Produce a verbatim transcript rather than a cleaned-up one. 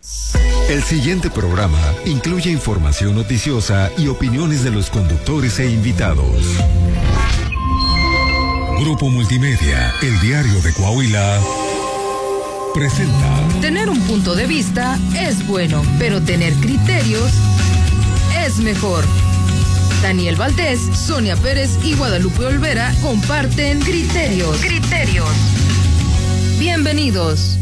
El siguiente programa incluye información noticiosa y opiniones de los conductores e invitados. Grupo Multimedia, el diario de Coahuila, presenta. Tener un punto de vista es bueno, pero tener criterios es mejor. Daniel Valdés, Sonia Pérez y Guadalupe Olvera comparten criterios. Criterios. Bienvenidos.